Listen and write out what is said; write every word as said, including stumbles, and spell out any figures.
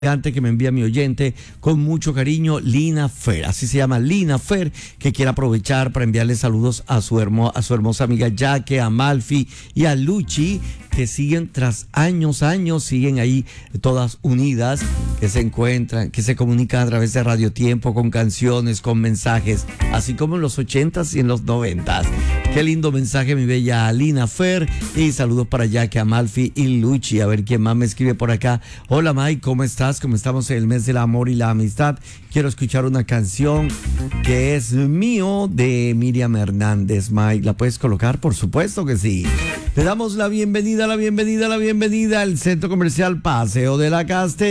que me envía mi oyente con mucho cariño, Lina Fer, así se llama Lina Fer, que quiere aprovechar para enviarle saludos a su, hermo, a su hermosa amiga Jaque, a Malfi y a Luchi, que siguen tras años, años, siguen ahí todas unidas, que se encuentran, que se comunican a través de Radio Tiempo con canciones, con mensajes, así como en los ochentas y en los noventas. Qué lindo mensaje, mi bella Lina Fer, y saludos para Jaque, Amalfi y Luchi. A ver quién más me escribe por acá. Hola Mike, ¿cómo estás? Como estamos en el mes del amor y la amistad, quiero escuchar una canción que es mío de Miriam Hernández. Mike, ¿la puedes colocar? Por supuesto que sí. Le damos la bienvenida, la bienvenida, la bienvenida al Centro Comercial Paseo de la Castellana.